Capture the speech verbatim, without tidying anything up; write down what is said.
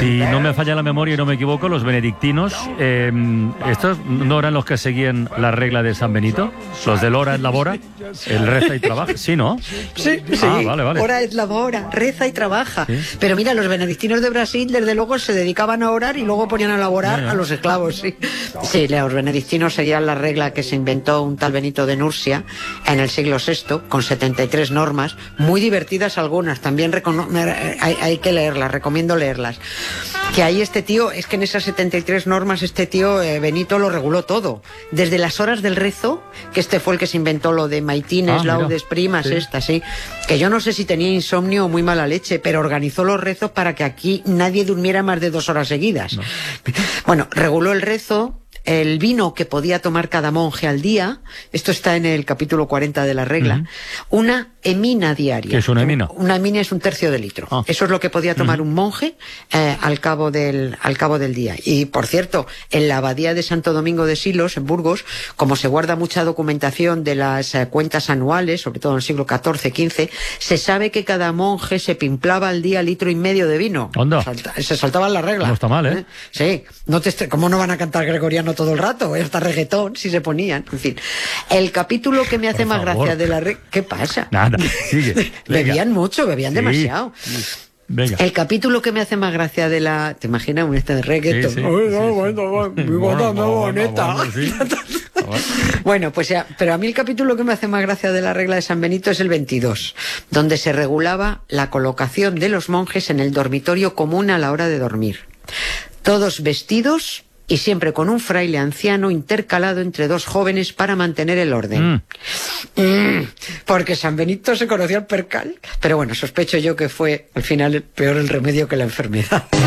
Si no me falla la memoria y no me equivoco, los benedictinos, eh, ¿estos no eran los que seguían la regla de San Benito? Los del ora es labora, el reza y trabaja. Sí, ¿no? Sí, sí. Ah, vale, vale. Ora es labora, reza y trabaja. Sí. Pero mira, los benedictinos de Brasil, desde luego, se dedicaban a orar y luego ponían a laborar Ya, ya. a los esclavos, sí. Sí, los benedictinos seguían la regla que se inventó un tal Benito de Nursia en el siglo sexto, con setenta y tres normas, muy divertidas algunas, también recono- hay, hay que leerlas, recomiendo leerlas. Que ahí este tío, es que en esas setenta y tres normas este tío, eh, Benito, lo reguló todo. Desde las horas del rezo, que este fue el que se inventó lo de maitines, Ah, mira. laudes, primas, Sí. esta, sí. Que yo no sé si tenía insomnio o muy mala leche, pero organizó los rezos para que aquí nadie durmiera más de dos horas seguidas. No. Bueno, reguló el rezo, el vino que podía tomar cada monje al día, esto está en el capítulo cuarenta de la regla, uh-huh. Una emina diaria. ¿Qué es una emina? Una emina es un tercio de litro. Ah. Eso es lo que podía tomar uh-huh. un monje eh, al cabo del al cabo del día. Y, por cierto, en la abadía de Santo Domingo de Silos, en Burgos, como se guarda mucha documentación de las eh, cuentas anuales, sobre todo en el siglo catorce, quince, se sabe que cada monje se pimplaba al día litro y medio de vino. ¿Onda? Salta, se saltaban la regla. No está mal, ¿eh? ¿Eh? Sí. No te, ¿Cómo no van a cantar gregoriano todo el rato? Hasta reggaetón, si se ponían. En fin. El capítulo que me hace Por más favor. gracia de la regla... ¿Qué pasa? Nada, sigue. Bebían mucho, bebían Sí. demasiado. Venga. El capítulo que me hace más gracia de la... ¿Te imaginas un este de reggaetón? Sí, sí, Ay, sí, no, sí. bueno, bueno, mi Bueno, bota no bueno, bonita. bueno, sí. Bueno, pues ya, pero a mí el capítulo que me hace más gracia de la regla de San Benito es el veintidós, donde se regulaba la colocación de los monjes en el dormitorio común a la hora de dormir. Todos vestidos y siempre con un fraile anciano intercalado entre dos jóvenes para mantener el orden. Mm. Mm, porque San Benito se conocía el percal. Pero bueno, sospecho yo que fue al final peor el remedio que la enfermedad.